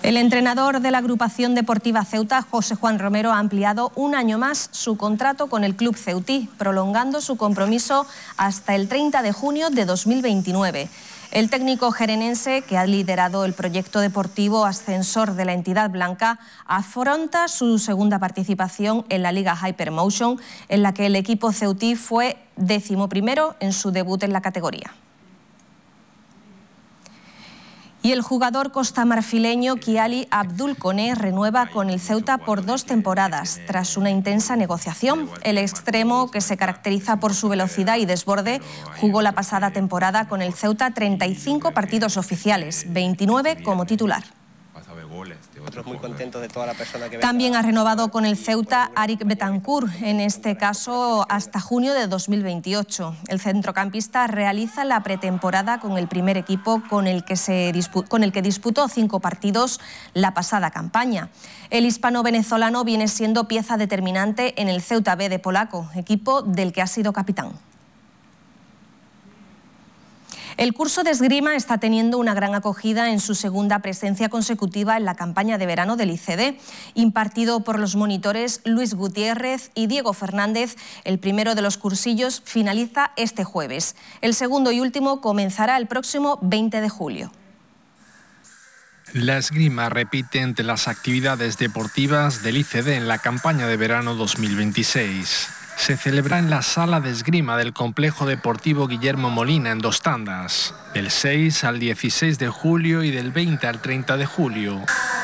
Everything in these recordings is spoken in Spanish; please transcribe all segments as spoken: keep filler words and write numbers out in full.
El entrenador de la agrupación deportiva Ceuta, José Juan Romero, ha ampliado un año más su contrato con el club ceutí, prolongando su compromiso hasta el treinta de junio de dos mil veintinueve. El técnico jerenense, que ha liderado el proyecto deportivo ascensor de la entidad blanca, afronta su segunda participación en la Liga Hypermotion, en la que el equipo ceutí fue decimoprimero en su debut en la categoría. Y el jugador costamarfileño Kiali Abdul Koné renueva con el Ceuta por dos temporadas, tras una intensa negociación. El extremo, que se caracteriza por su velocidad y desborde, jugó la pasada temporada con el Ceuta treinta y cinco partidos oficiales, veintinueve como titular. Muy contento de toda la persona que También ha renovado con el Ceuta Arik Betancourt, en este caso hasta junio de dos mil veintiocho. El centrocampista realiza la pretemporada con el primer equipo con el que, se con el que disputó cinco partidos la pasada campaña. El hispano-venezolano viene siendo pieza determinante en el Ceuta B de Polaco, equipo del que ha sido capitán. El curso de esgrima está teniendo una gran acogida en su segunda presencia consecutiva en la campaña de verano del I C D. Impartido por los monitores Luis Gutiérrez y Diego Fernández, el primero de los cursillos finaliza este jueves. El segundo y último comenzará el próximo veinte de julio. La esgrima repite entre las actividades deportivas del I C D en la campaña de verano dos mil veintiséis. Se celebra en la sala de esgrima del complejo deportivo Guillermo Molina en dos tandas, del seis al dieciséis de julio y del veinte al treinta de julio.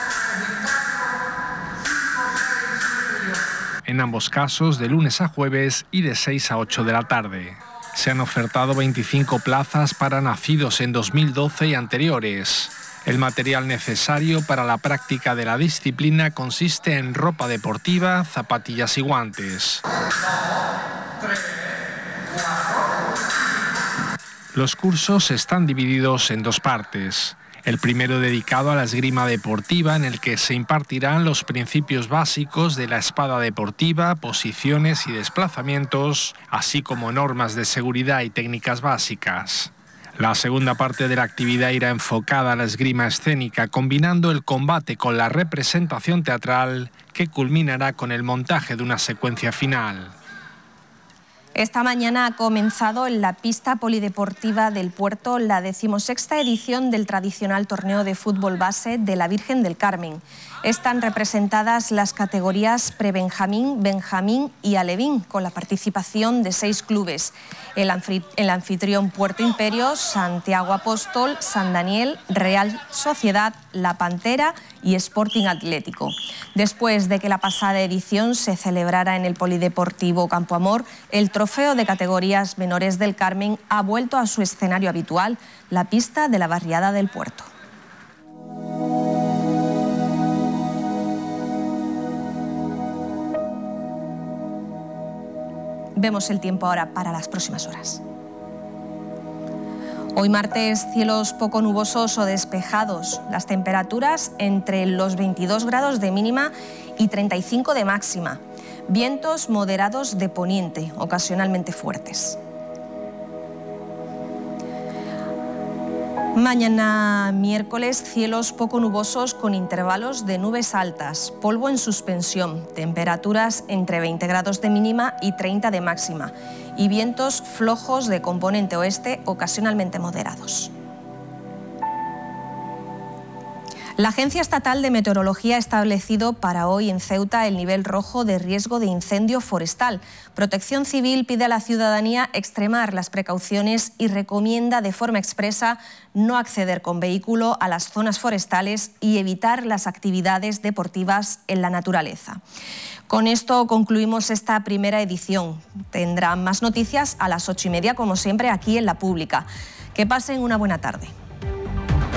En ambos casos de lunes a jueves y de seis a ocho de la tarde. Se han ofertado veinticinco plazas para nacidos en dos mil doce y anteriores. El material necesario para la práctica de la disciplina consiste en ropa deportiva, zapatillas y guantes. Los cursos están divididos en dos partes. El primero dedicado a la esgrima deportiva, en el que se impartirán los principios básicos de la espada deportiva, posiciones y desplazamientos, así como normas de seguridad y técnicas básicas. La segunda parte de la actividad irá enfocada a la esgrima escénica, combinando el combate con la representación teatral, que culminará con el montaje de una secuencia final. Esta mañana ha comenzado en la pista polideportiva del Puerto la decimosexta edición del tradicional torneo de fútbol base de la Virgen del Carmen. Están representadas las categorías prebenjamín, benjamín y alevín, con la participación de seis clubes. El, el anfitrión Puerto Imperio, Santiago Apóstol, San Daniel, Real Sociedad, La Pantera y Sporting Atlético. Después de que la pasada edición se celebrara en el Polideportivo Campo Amor, el trofeo de categorías menores del Carmen ha vuelto a su escenario habitual, la pista de la barriada del Puerto. Vemos el tiempo ahora para las próximas horas. Hoy martes, cielos poco nubosos o despejados. Las temperaturas entre los veintidós grados de mínima y treinta y cinco de máxima. Vientos moderados de poniente, ocasionalmente fuertes. Mañana miércoles, cielos poco nubosos con intervalos de nubes altas, polvo en suspensión, temperaturas entre veinte grados de mínima y treinta de máxima y vientos flojos de componente oeste, ocasionalmente moderados. La Agencia Estatal de Meteorología ha establecido para hoy en Ceuta el nivel rojo de riesgo de incendio forestal. Protección Civil pide a la ciudadanía extremar las precauciones y recomienda de forma expresa no acceder con vehículo a las zonas forestales y evitar las actividades deportivas en la naturaleza. Con esto concluimos esta primera edición. Tendrán más noticias a las ocho y media, como siempre, aquí en La Pública. Que pasen una buena tarde.